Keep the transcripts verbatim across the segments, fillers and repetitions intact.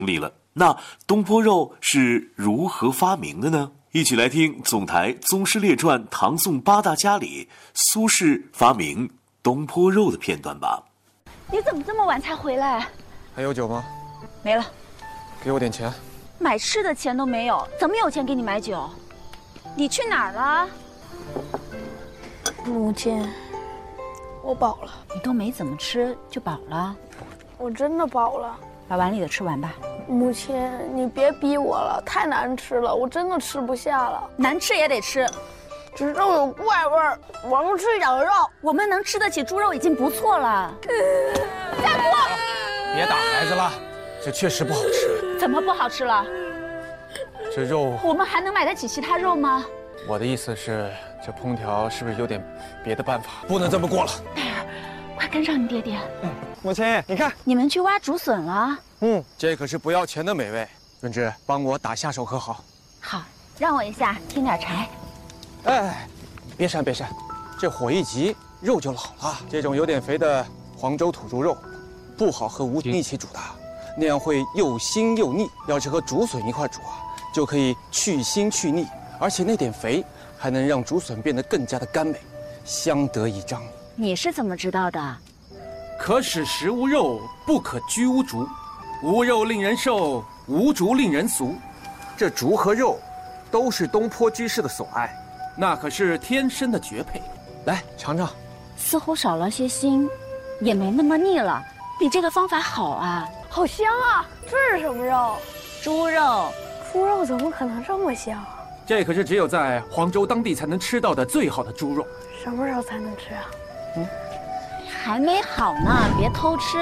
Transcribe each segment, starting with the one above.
理了。那东坡肉是如何发明的呢？一起来听总台《宗师列传》唐宋八大家里苏轼发明东坡肉的片段吧。 你怎么这么晚才回来？ 还有酒吗？ 没了。 给我点钱。 买吃的钱都没有，怎么有钱给你买酒？你去哪儿了？ 母亲，我饱了。 你都没怎么吃就饱了？ 我真的饱了。 把碗里的吃完吧。 母亲，你别逼我了，太难吃了，我真的吃不下了。 难吃也得吃， 这肉有怪味儿，我不吃羊肉。 我们能吃得起猪肉已经不错了。 再过！ 别打孩子了，这确实不好吃。 怎么不好吃了？ 这肉， 我们还能买得起其他肉吗？ 我的意思是，这烹调是不是有点别的办法？不能这么过了。 戴尔，快跟上你爹爹。 嗯，母亲，你看， 你们去挖竹笋了。 嗯，这可是不要钱的美味。润之，帮我打下手可好？ 好，让我一下，添点柴。 哎，别扇别扇，这火一急，肉就老了。这种有点肥的黄州土猪肉，不好和无菌一起煮的，那样会又腥又腻。要是和竹笋一块煮啊，就可以去腥去腻，而且那点肥还能让竹笋变得更加的甘美，相得益彰。 你是怎么知道的？ 可使食无肉，不可居无竹。无肉令人瘦，无竹令人俗。这竹和肉，都是东坡居士的所爱，那可是天生的绝配。 来尝尝， 似乎少了些腥，也没那么腻了，比这个方法好啊！ 好香啊！这是什么肉？ 猪肉。 猪肉怎么可能这么香啊？ 这可是只有在黄州当地才能吃到的最好的猪肉。 什么时候才能吃啊？ 嗯，还没好呢，别偷吃。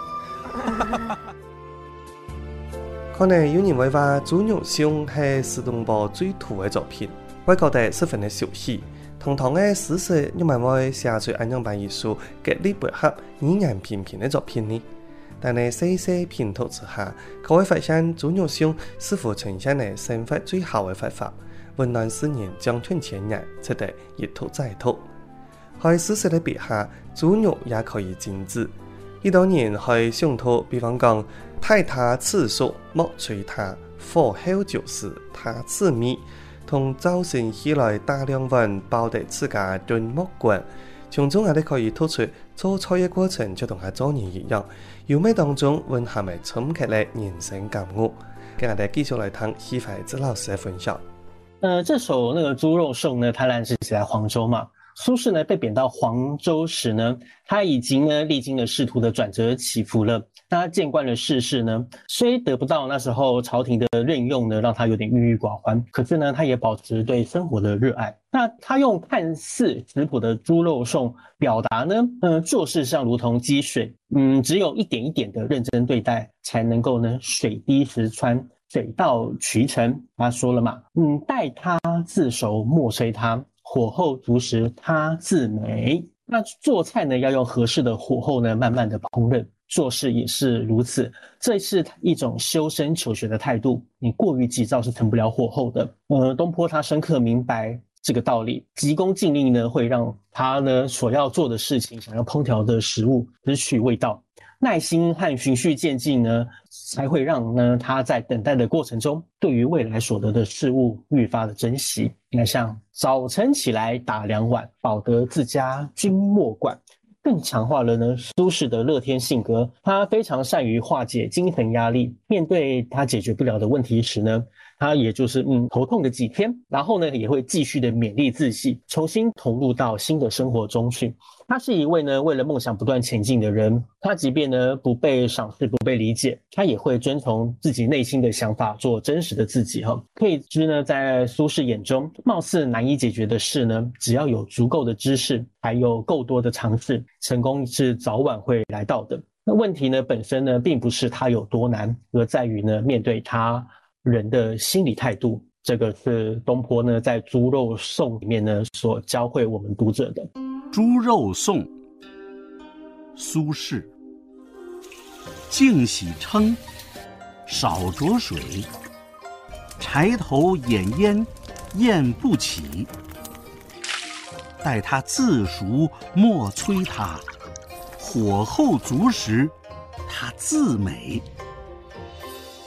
可能有人會話豬肉餸係蘇東坡最土嘅作品，我覺得十分嘅熟悉。堂堂嘅史實又咪會寫出咁樣版一首格里不合、語言平平嘅作品呢？但係細細拼圖之下，佢會發現豬肉餸似乎呈現嘅生活最好嘅方法，溫暖思念將春千年，值得一吐再吐。喺史實嘅筆下，豬肉也可以精緻。呢多年去上圖，比方講太他次數莫隨他，火候就是他次米，同早晨起來大量碗包得自家燉木棍，從中也都可以突出做菜嘅過程就同係做人一樣，優美當中蘊含埋深刻嘅人生感悟。跟我哋繼續來聽許懷之老師嘅分享。 呃，這首那個豬肉頌呢，它當然是寫在黃州嘛。蘇軾呢被貶到黃州時呢，他已經呢歷經了仕途的轉折起伏了。他見慣了世事呢，雖得不到那時候朝廷的任用呢，讓他有點鬱鬱寡歡，可是呢，他也保持對生活的熱愛。那他用看似質樸的豬肉頌表達呢，呃，做事上如同積水，嗯，只有一點一點的認真對待，才能夠呢水滴石穿，水到渠成。他說了嘛，嗯，待他自熟莫催他，火候足時他自美。那做菜呢，要用合適的火候呢，慢慢的烹飪。做事也是如此，這是一種修身求學的態度。你過於急躁是成不了火候的。呃，東坡他深刻明白這個道理，急功近利呢，會讓他呢所要做的事情，想要烹調的食物失去味道。耐心和循序漸進呢，才會讓呢他在等待的過程中，對於未來所得的事物愈發的珍惜。你看，像早晨起來打兩碗，飽得自家君莫管。更強化了呢蘇軾的樂天性格，他非常善於化解精神壓力，面對他解決不了的問題時呢，他也就是嗯頭痛個幾天，然後呢也會繼續的勉勵自己，重新投入到新的生活中去。他是一位呢為了夢想不斷前進的人，他即便呢不被賞識不被理解，他也會遵從自己內心的想法，做真實的自己哈。可以知呢，在蘇軾眼中，貌似難以解決的事呢，只要有足夠的知識，還有夠多的嘗試，成功是早晚會來到的。那問題呢本身呢並不是他有多難，而在於呢面對他人的心理態度。這個是東坡呢在豬肉頌裡面呢所教會我們讀者的。 豬肉頌，蘇軾。淨洗稱，少著水，柴頭掩煙，焰不起。待他自熟莫催他，火候足時他自美。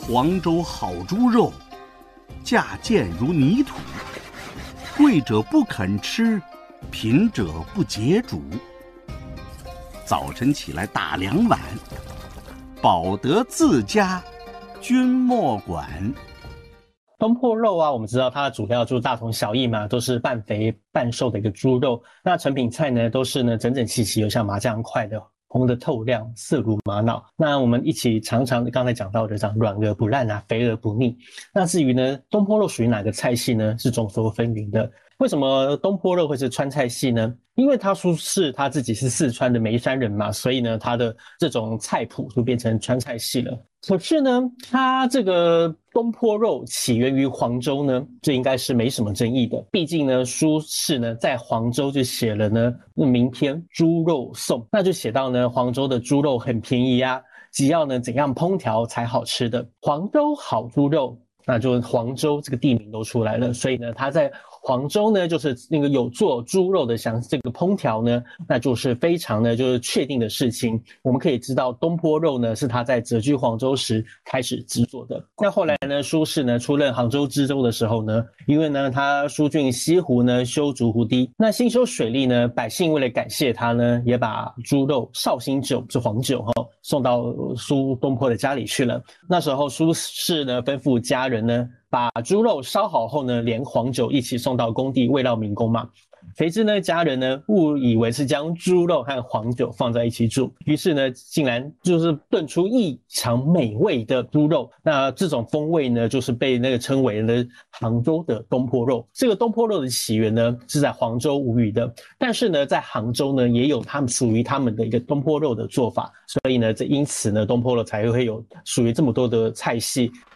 黄州好猪肉，价贱如泥土，贵者不肯吃，贫者不解煮。早晨起来打两碗，饱得自家，君莫管。 东坡肉啊，我们知道它主要就是大同小异嘛，都是半肥半瘦的一个猪肉。那成品菜呢，都是呢整整齐齐，有像麻酱块的，红得透亮，色如玛瑙。那我们一起常常刚才讲到的，讲软而不烂啊，肥而不腻。那至于呢，东坡肉属于哪个菜系呢？是众说纷纭的。为什么东坡肉会是川菜系呢？因为他苏轼他自己是四川的眉山人嘛，所以呢，他的这种菜谱就变成川菜系了。可是呢，他这个东坡肉起源于黄州呢，这应该是没什么争议的。毕竟呢，苏轼呢在黄州就写了呢名篇《猪肉颂》，那就写到呢，黄州的猪肉很便宜啊，只要呢怎样烹调才好吃的。黄州好猪肉，那就黄州这个地名都出来了，所以呢，他在黄州呢，就是那个有做猪肉的像这个烹调呢，那就是非常呢就是确定的事情。我们可以知道东坡肉呢是他在谪居黄州时开始制作的。那后来呢，苏轼呢出任杭州知州的时候呢，因为呢他疏浚西湖呢，修筑湖堤，那兴修水利呢，百姓为了感谢他呢，也把猪肉绍兴酒是黄酒哈、哦、送到苏东坡的家里去了。那时候苏轼呢吩咐家人呢，把猪肉烧好后呢，连黄酒一起送到工地慰劳民工嘛。谁知呢，家人呢误以为是将猪肉和黄酒放在一起煮，于是呢，竟然就是炖出异常美味的猪肉。那这种风味呢，就是被那个称为了杭州的东坡肉。这个东坡肉的起源呢，是在黄州无语的，但是呢，在杭州呢，也有他们属于他们的一个东坡肉的做法。所以呢，这因此呢，东坡肉才会有属于这么多的菜系。